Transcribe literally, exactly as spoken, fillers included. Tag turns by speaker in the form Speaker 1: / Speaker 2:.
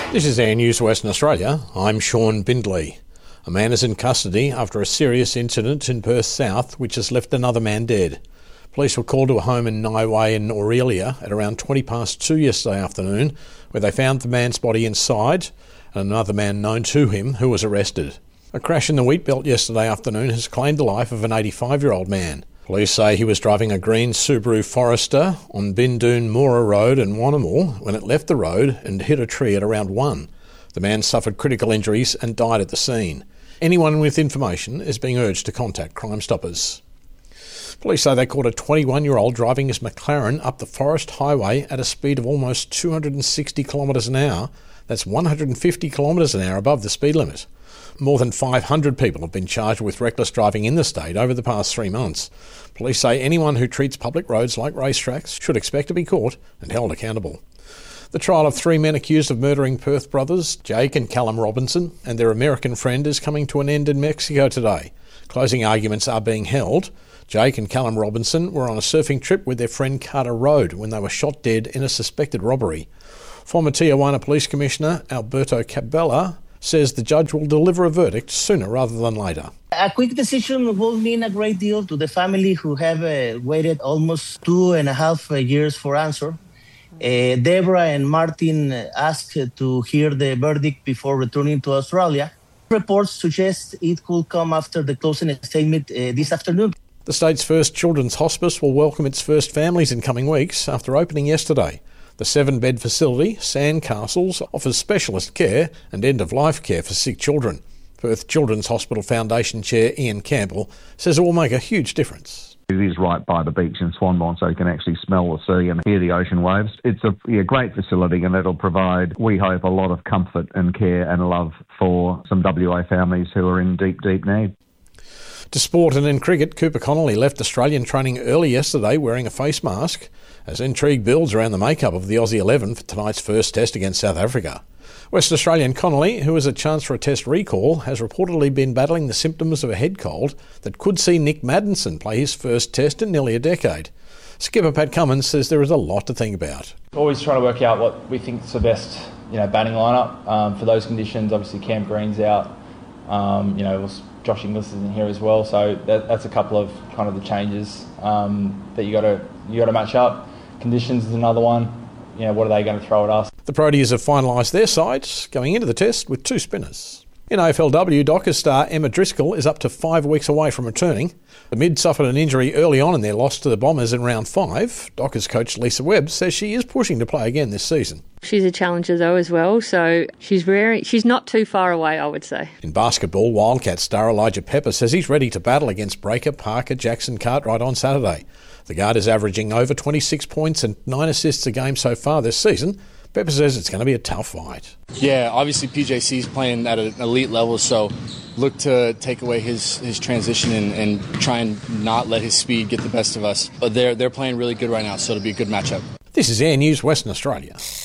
Speaker 1: This is Air News Western Australia. I'm Sean Bindley. A man is in custody after a serious incident in Perth South which has left another man dead. Police were called to a home in Nye Way in Aurelia at around twenty past two yesterday afternoon, where they found the man's body inside and another man known to him who was arrested. A crash in the wheat belt yesterday afternoon has claimed the life of an eighty-five-year-old man. Police say he was driving a green Subaru Forester on Bindoon Moora Road in Wannamal when it left the road and hit a tree at around one. The man suffered critical injuries and died at the scene. Anyone with information is being urged to contact Crime Stoppers. Police say they caught a twenty-one-year-old driving his McLaren up the Forest Highway at a speed of almost two hundred sixty kilometres an hour. That's one hundred fifty kilometres an hour above the speed limit. More than five hundred people have been charged with reckless driving in the state over the past three months. Police say anyone who treats public roads like racetracks should expect to be caught and held accountable. The trial of three men accused of murdering Perth brothers, Jake and Callum Robinson, and their American friend is coming to an end in Mexico today. Closing arguments are being held. Jake and Callum Robinson were on a surfing trip with their friend Carter Road when they were shot dead in a suspected robbery. Former Tijuana Police Commissioner Alberto Cabela says the judge will deliver a verdict sooner rather than later.
Speaker 2: A quick decision will mean a great deal to the family who have uh, waited almost two and a half uh, years for answer. Uh, Deborah and Martin asked to hear the verdict before returning to Australia. Reports suggest it could come after the closing statement uh, this afternoon.
Speaker 1: The state's first children's hospice will welcome its first families in coming weeks after opening yesterday. The seven-bed facility, Sandcastles, offers specialist care and end-of-life care for sick children. Perth Children's Hospital Foundation Chair Ian Campbell says it will make a huge difference.
Speaker 3: It is right by the beach in Swanbourne, so you can actually smell the sea and hear the ocean waves. It's a yeah, great facility, and it'll provide, we hope, a lot of comfort and care and love for some W A families who are in deep, deep need.
Speaker 1: To sport and in cricket, Cooper Connolly left Australian training early yesterday wearing a face mask as intrigue builds around the makeup of the Aussie eleven for tonight's first test against South Africa. West Australian Connolly, who has a chance for a test recall, has reportedly been battling the symptoms of a head cold that could see Nick Maddinson play his first test in nearly a decade. Skipper Pat Cummins says there is a lot to think about.
Speaker 4: Always trying to work out what we think is the best, you know, batting lineup um, for those conditions. Obviously, Cam Green's out. Um, you know, Josh Inglis is in here as well, so that, that's a couple of kind of the changes um, that you got to you got to match up. Conditions is another one. You know, what are they going to throw at us?
Speaker 1: The Proteas have finalised their sides going into the test with two spinners. In A F L W, Dockers star Emma Driscoll is up to five weeks away from returning. The mid suffered an injury early on in their loss to the Bombers in round five. Dockers coach Lisa Webb says she is pushing to play again this season.
Speaker 5: She's a challenger though as well, so she's very she's not too far away, I would say.
Speaker 1: In basketball, Wildcat star Elijah Pepper says he's ready to battle against Breaker, Parker, Jackson, Cartwright on Saturday. The guard is averaging over twenty-six points and nine assists a game so far this season. Pepper says it's going to be a tough fight.
Speaker 6: Yeah, obviously P J C's playing at an elite level, so look to take away his, his transition and, and try and not let his speed get the best of us. But they're, they're playing really good right now, so it'll be a good matchup.
Speaker 1: This is Air News Western Australia.